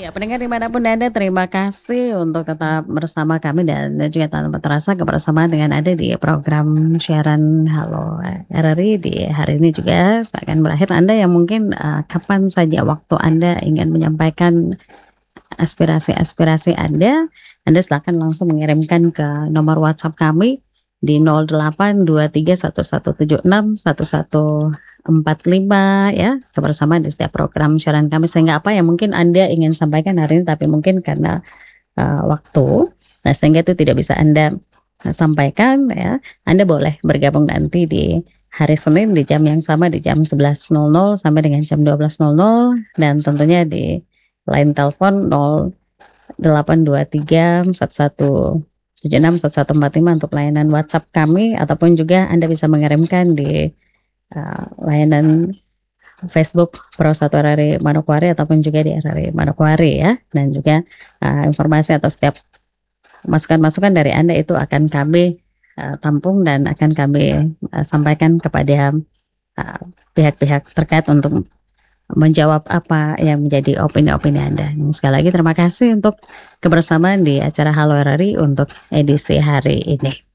Ya, pendengar dimanapun Anda, terima kasih untuk tetap bersama kami dan juga tanpa terasa kebersamaan dengan Anda di program siaran Halo RRI di hari ini juga akan berakhir. Anda yang mungkin kapan saja waktu Anda ingin menyampaikan aspirasi-aspirasi Anda silakan langsung mengirimkan ke nomor WhatsApp kami di 08231761161145 ya, kebersamaan di setiap program siaran kami sehingga apa yang mungkin Anda ingin sampaikan hari ini tapi mungkin karena waktu, nah sehingga itu tidak bisa Anda sampaikan ya, Anda boleh bergabung nanti di hari Senin di jam yang sama di jam 11.00 sampai dengan jam 12.00 dan tentunya di line telepon 082311761145 untuk layanan WhatsApp kami ataupun juga Anda bisa mengirimkan di layanan Facebook Pro 1 RRI Manokwari ataupun juga di RRI Manokwari ya, dan juga informasi atau setiap masukan-masukan dari Anda itu akan kami tampung dan akan kami sampaikan kepada pihak-pihak terkait untuk menjawab apa yang menjadi opini-opini Anda. Sekali lagi terima kasih untuk kebersamaan di acara Halo RRI untuk edisi hari ini.